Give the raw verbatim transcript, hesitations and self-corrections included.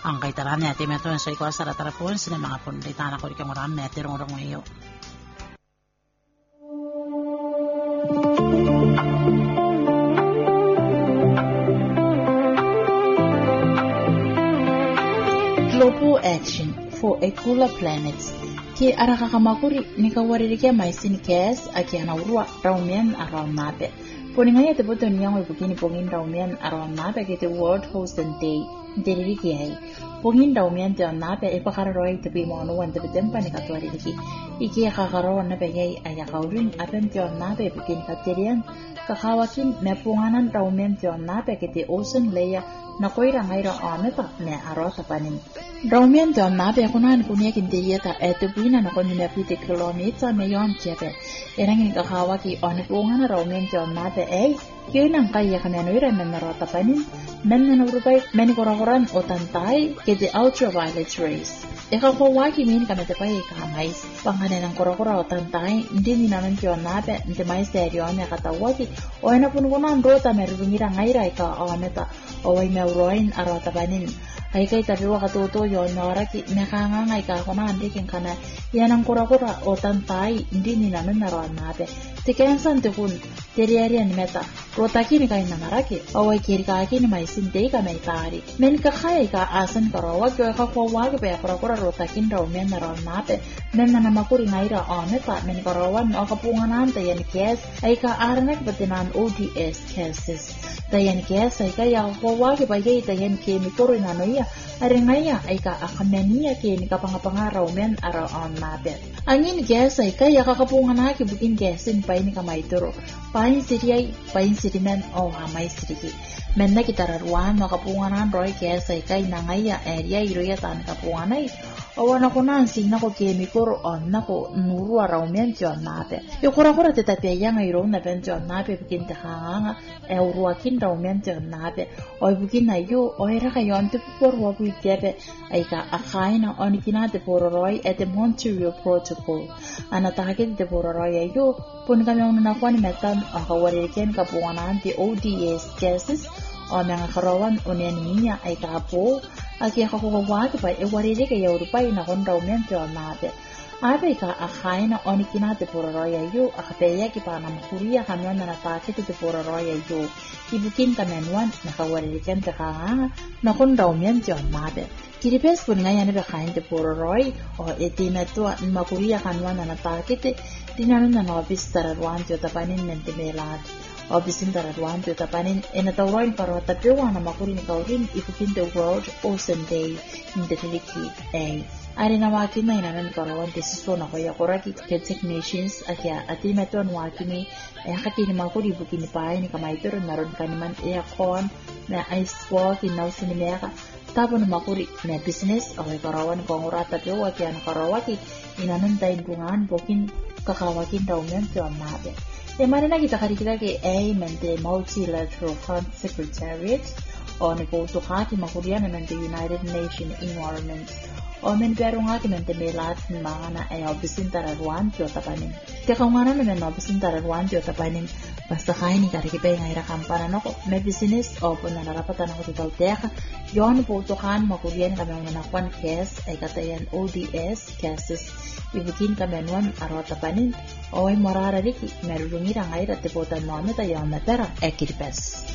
ang kaitaran niya timeto sa ikaw sa ratarapon sila mga pundita na ko di kamuram na tirong-rong iyo. Global Action for a Cooler Planet. Ki arakakamakuri nikawaririke maisin kes aki anaurua raumian around nape. Poningaya te boto niyang ay bukini pongin raumian around nape kite World Ocean Day. Deriki ay pongin raumian te nape ipakaroy te bimono wan te betempa ni katwaririki. Iki kakaro na begay ayakaurin apen te nape bukini katerian kakawakin mepunganan raumian te nape kite Ocean Layer na koira ngaira ameta ne arota panin. Raumian te nape kunan kunia kinterieta etubuina na konine pite kilomita me yon chepe. Erangin kakawaki onepungan raumian te nape ay kailang kaya kananuira men narota panin men nanurubay men korakoran o tantay kete ultraviolet rays. Eka kawaki min kametepay kamais panganan ng korakora o tantay hindi ni naman te nape hindi may stereo na katawaki o enapunukunan rota merubingira ngaira ika ameta o ay meuroin arota panin. Ay kay tabiwa katuto yon naraki nakangangay ka ako na andikin ka na yan ang kura-kura o tantay hindi ni namin naroan natin. Tikayan sante kun teriarian meta rotaki ni kain nangaraki o ay kiri kaki ni may sinte ka may tari. Men kakaya ka asan karawag o kakawag pa kura-kura rotakin raw men naroan natin. Men nanamakuri ngaira o meta men karawan o kapunganan tayan kes ay ka-aranak batinan O D S cases. Tayan kes ay kaya kakawag pa yay tayan kemikoro na noya. Aringaya ay ka-akamaniya kini kapangapangaraw men araw on natin. Angin gas ay kaya kakapungan na kibukin gasin pa ini kamay turo. Pahin siri ay pahin siri men o hamay siri. Men na kitararuan makapunganan roy gas ay kay nangaya area iroya tan kapungan ay. Awan ako na ansing na ko kemikoro on na ko nuru araw men tiyon natin. Yung kura-kura titapya nga iro na ben tiyon natin bikin takanga e uruakin raw men tiyon natin. O bukin na yu o ira kayon tipur wabu Tiebe ay ka akay ng onikina de pororoy at the Montreal Protocol. Anatahagin de pororoy ay yu pun kami ang nanakuha ni metan o kawaririkin kapunganan di O D S cases o mga karawan o niya ay kapo at kaya kakukawag pa e waririk ay Europay na kondaw mento natin. Abe ka akay ng onikina de pororoy ay yu akapeya kipa na makuriya kami ang nanatake de pororoy ay yu. Ibukin kamenwan nakawaririkan kakanga na kondaw mento natin. Kiripes pun nga yan bakain de pororoy o itimeto makuriya kanwan nanatake de dinano na nobis tararuan tiyo tapanin mentimelat. Obisin tararuan tiyo tapanin enatawroin para tapiwa na makuri ni kaurin ibukin the World Ocean Day in the Delicate A. Ari na wakimi na nan karawan tesiso na kaya koraki ke technicians akya atimeto an wakimi eh hakini makuri bukin pa ni kamaitero naron kaniman aircon na ice wall kinaw sinimeka tapo na makuri na business o karawan kong urata pyo akya na karawaki inanon tayo bungan bukin kakawakin daw men pyo nabe. E marina kita karikita ke A mente multilateral fund secretariat o nagputukati makuriyan ng the United Nations Environment. O men pero nga kinante melat mga na ay obisin tararuan tiyo tapanin. Kaya kung nga naman na obisin tararuan tiyo tapanin, basta kaya ni karikipay nga irakampanan ako, may business o po na narapatan ako sa tawteka, yon po tukan makuriyan kami ang nanakwan kes ay katayan O D S cases. Ibukin kami anuan araw tapanin, o ay mararariki, merulungirang ay ratiputan mo na tayo ang matera, ekiripes.